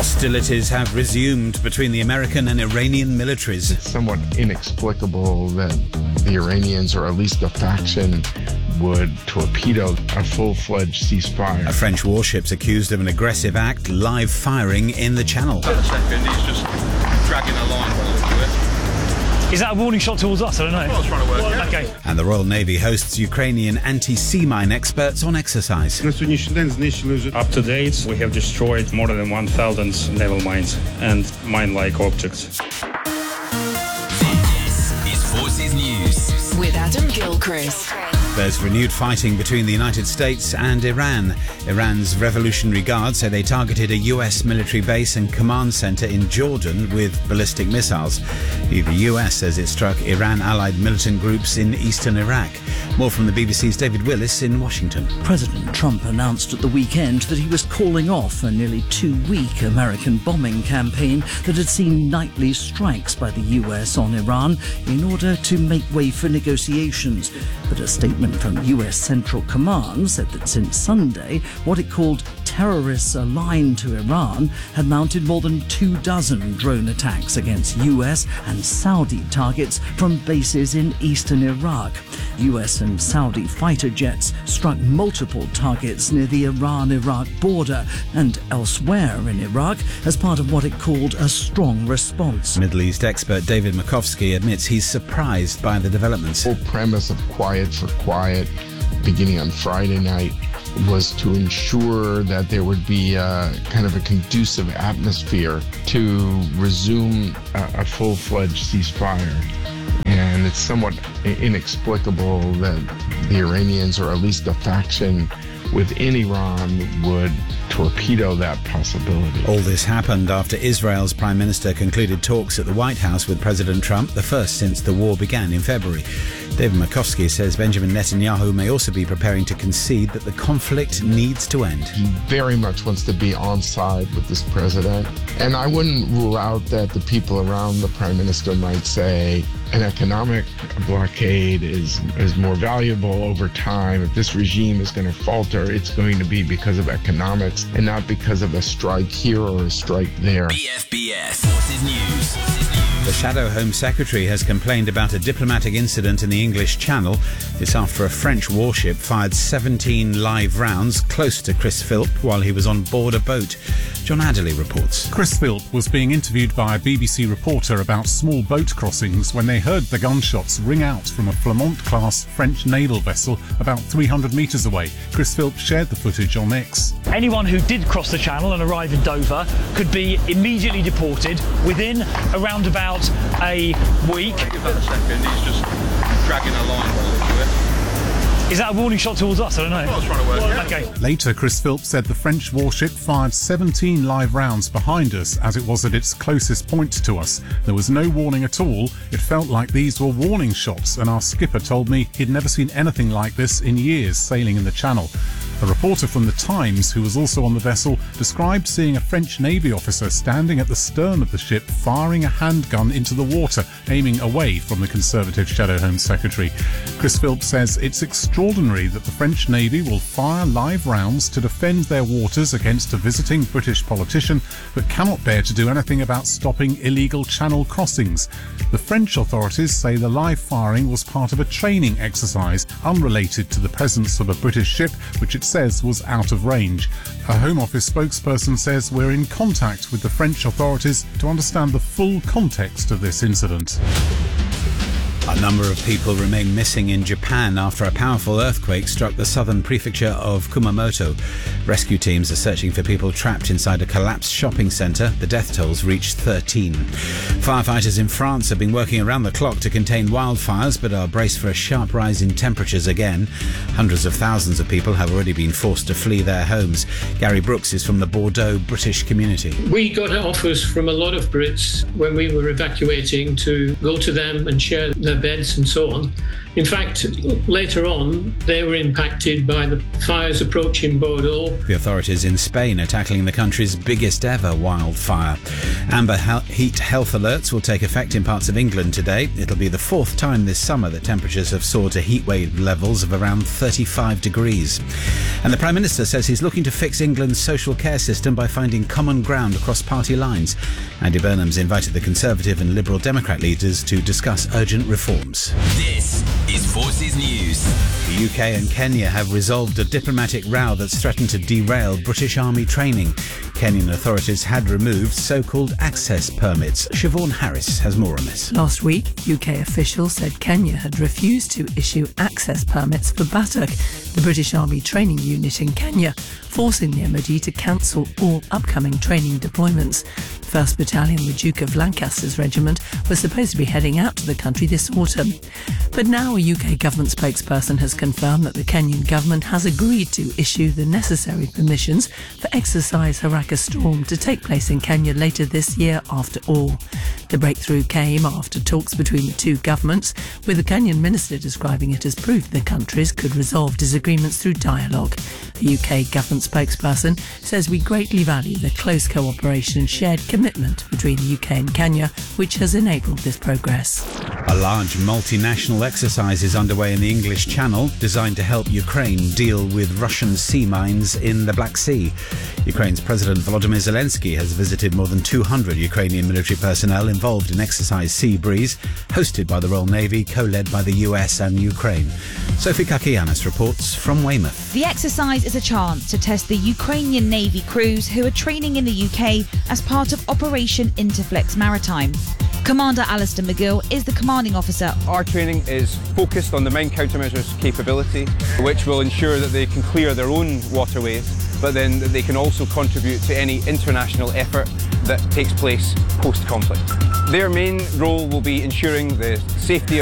Hostilities have resumed between the American and Iranian militaries. It's somewhat inexplicable that the Iranians, or at least a faction, would torpedo a full-fledged ceasefire. A French warship's accused of an aggressive act, live firing in the Channel. Wait a second, he's just dragging a line by the look of it. Is that a warning shot towards us? I don't know. I was trying to work out. Okay. And the Royal Navy hosts Ukrainian anti-sea mine experts on exercise. Up to date, we have destroyed more than 1,000 naval mines and mine-like objects. This is Forces News with Adam Gilchrist. There's renewed fighting between the United States and Iran. Iran's Revolutionary Guard say they targeted a US military base and command center in Jordan with ballistic missiles. The US says it struck Iran-allied militant groups in eastern Iraq. More from the BBC's David Willis in Washington. President Trump announced at the weekend that he was calling off a nearly 2-week American bombing campaign that had seen nightly strikes by the US on Iran in order to make way for negotiations. But a statement from US Central Command said that since Sunday, what it called terrorists aligned to Iran had mounted more than 24 drone attacks against US and Saudi targets from bases in eastern Iraq. US and Saudi fighter jets struck multiple targets near the Iran-Iraq border and elsewhere in Iraq as part of what it called a strong response. Middle East expert David Makovsky admits he's surprised by the developments. The whole premise of Quiet for Quiet, beginning on Friday night, was to ensure that there would be kind of a conducive atmosphere to resume a full-fledged ceasefire. And it's somewhat inexplicable that the Iranians, or at least a faction within Iran, would torpedo that possibility. All this happened after Israel's Prime Minister concluded talks at the White House with President Trump, the first since the war began in February. David Makovsky says Benjamin Netanyahu may also be preparing to concede that the conflict needs to end. He very much wants to be on side with this president. And I wouldn't rule out that the people around the Prime Minister might say an economic blockade is more valuable over time. If this regime is going to falter, it's going to be because of economics and not because of a strike here or a strike there. BFBS Forces News. The Shadow Home Secretary has complained about a diplomatic incident in the English Channel. It's after a French warship fired 17 live rounds close to Chris Philp while he was on board a boat. John Adderley reports. Chris Philp was being interviewed by a BBC reporter about small boat crossings when they heard the gunshots ring out from a Flamont-class French naval vessel about 300 metres away. Chris Philp shared the footage on X. Anyone who did cross the Channel and arrive in Dover could be immediately deported within around about a week. Wait a second, he's just dragging a line by the look of it. Is that a warning shot towards us? I don't know. I was trying to work out. Okay. Later, Chris Philp said the French warship fired 17 live rounds behind us as it was at its closest point to us. There was no warning at all. It felt like these were warning shots, and our skipper told me he'd never seen anything like this in years sailing in the Channel. A reporter from The Times, who was also on the vessel, described seeing a French Navy officer standing at the stern of the ship firing a handgun into the water, aiming away from the Conservative Shadow Home Secretary. Chris Philp says it's extraordinary that the French Navy will fire live rounds to defend their waters against a visiting British politician, but cannot bear to do anything about stopping illegal channel crossings. The French authorities say the live firing was part of a training exercise unrelated to the presence of a British ship, which it says was out of range. A Home Office spokesperson says we're in contact with the French authorities to understand the full context of this incident. A number of people remain missing in Japan after a powerful earthquake struck the southern prefecture of Kumamoto. Rescue teams are searching for people trapped inside a collapsed shopping centre. The death tolls reached 13. Firefighters in France have been working around the clock to contain wildfires, but are braced for a sharp rise in temperatures again. Hundreds of thousands of people have already been forced to flee their homes. Gary Brooks is from the Bordeaux British community. We got offers from a lot of Brits when we were evacuating to go to them and share the their beds and so on. In fact, later on, they were impacted by the fires approaching Bordeaux. The authorities in Spain are tackling the country's biggest ever wildfire. Amber heat health alerts will take effect in parts of England today. It'll be the fourth time this summer that temperatures have soared to heatwave levels of around 35 degrees. And the Prime Minister says he's looking to fix England's social care system by finding common ground across party lines. Andy Burnham's invited the Conservative and Liberal Democrat leaders to discuss urgent reforms. This is Forces News. The UK and Kenya have resolved a diplomatic row that's threatened to derail British Army training. Kenyan authorities had removed so-called access permits. Siobhan Harris has more on this. Last week, UK officials said Kenya had refused to issue access permits for Batak, the British Army training unit in Kenya, forcing the MOD to cancel all upcoming training deployments. 1st Battalion, the Duke of Lancaster's regiment, was supposed to be heading out to the country this autumn. But now a UK government spokesperson has confirmed that the Kenyan government has agreed to issue the necessary permissions for Exercise Haraka Storm to take place in Kenya later this year after all. The breakthrough came after talks between the two governments, with the Kenyan minister describing it as proof the countries could resolve disagreements through dialogue. The UK government spokesperson says we greatly value the close cooperation and shared commitment between the UK and Kenya, which has enabled this progress. A large multinational exercise is underway in the English Channel, designed to help Ukraine deal with Russian sea mines in the Black Sea. Ukraine's President Volodymyr Zelensky has visited more than 200 Ukrainian military personnel involved in Exercise Sea Breeze, hosted by the Royal Navy, co-led by the US and Ukraine. Sophie Kakianis reports from Weymouth. The exercise is a chance to test the Ukrainian Navy crews who are training in the UK as part of Operation Interflex Maritime. Commander Alistair McGill is the commanding officer. Our training is focused on the mine countermeasures capability, which will ensure that they can clear their own waterways, but then that they can also contribute to any international effort that takes place post-conflict. Their main role will be ensuring the safety